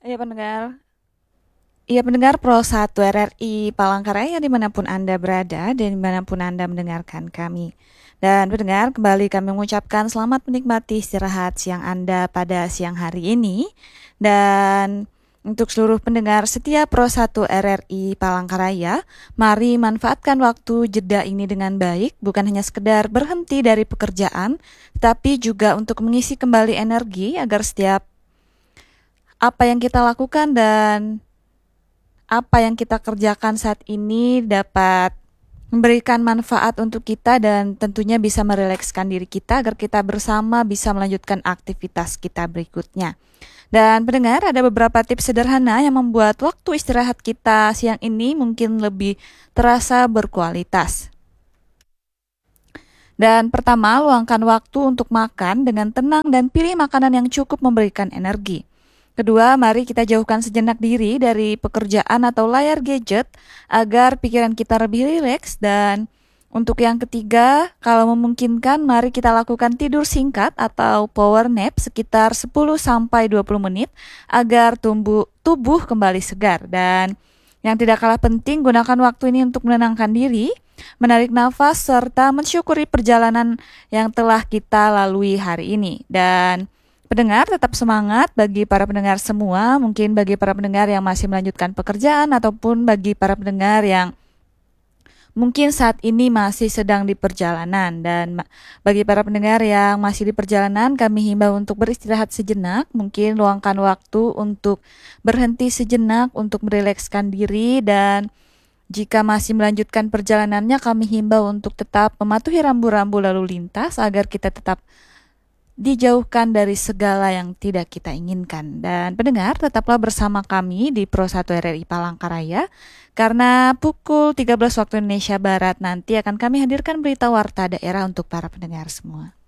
Iya pendengar, iya pendengar Pro 1 RRI Palangkaraya dimanapun Anda berada dan dimanapun Anda mendengarkan kami. Dan pendengar, kembali kami mengucapkan selamat menikmati istirahat siang Anda pada siang hari ini. Dan untuk seluruh pendengar setia Pro 1 RRI Palangkaraya, mari manfaatkan waktu jeda ini dengan baik, bukan hanya sekedar berhenti dari pekerjaan, tetapi juga untuk mengisi kembali energi agar setiap apa yang kita lakukan dan apa yang kita kerjakan saat ini dapat memberikan manfaat untuk kita dan tentunya bisa merilekskan diri kita agar kita bersama bisa melanjutkan aktivitas kita berikutnya. Dan pendengar, ada beberapa tips sederhana yang membuat waktu istirahat kita siang ini mungkin lebih terasa berkualitas. Dan pertama, luangkan waktu untuk makan dengan tenang dan pilih makanan yang cukup memberikan energi. Kedua, mari kita jauhkan sejenak diri dari pekerjaan atau layar gadget agar pikiran kita lebih rileks. Dan untuk yang ketiga, kalau memungkinkan mari kita lakukan tidur singkat atau power nap sekitar 10-20 menit agar tubuh kembali segar. Dan yang tidak kalah penting, gunakan waktu ini untuk menenangkan diri, menarik nafas, serta mensyukuri perjalanan yang telah kita lalui hari ini. Dan pendengar tetap semangat bagi para pendengar semua, mungkin bagi para pendengar yang masih melanjutkan pekerjaan ataupun bagi para pendengar yang mungkin saat ini masih sedang di perjalanan. Dan bagi para pendengar yang masih di perjalanan, kami himbau untuk beristirahat sejenak, mungkin luangkan waktu untuk berhenti sejenak untuk merilekskan diri. Dan jika masih melanjutkan perjalanannya, kami himbau untuk tetap mematuhi rambu-rambu lalu lintas agar kita tetap dijauhkan dari segala yang tidak kita inginkan. Dan pendengar, tetaplah bersama kami di Pro 1 RRI Palangkaraya, karena pukul 13 waktu Indonesia Barat nanti akan kami hadirkan berita warta daerah untuk para pendengar semua.